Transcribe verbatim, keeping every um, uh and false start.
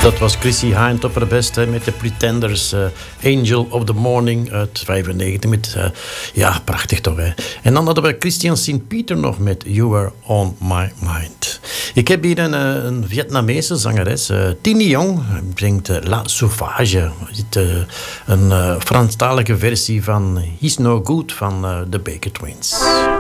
Dat was Chrissy Hynde op haar best hè, met de Pretenders. Uh, Angel of the Morning uit vijfennegentig. Met, uh, ja, prachtig toch. Hè. En dan hadden we Christian Sint-Pieter nog met You Were On My Mind. Ik heb hier een, een Vietnamese zangeres. Uh, Tini Jong brengt uh, La Sauvage. Uh, een uh, Franstalige versie van He's No Good van uh, de Baker Twins.